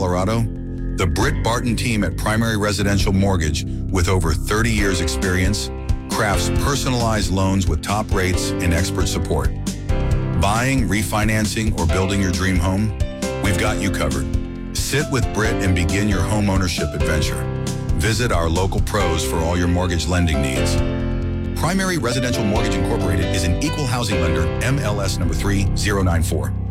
Colorado? The Britt Barton team at Primary Residential Mortgage, with over 30 years experience, crafts personalized loans with top rates and expert support. Buying, refinancing, or building your dream home? We've got you covered. Sit with Britt and begin your home ownership adventure. Visit our local pros for all your mortgage lending needs. Primary Residential Mortgage Incorporated is an equal housing lender, MLS number 3094.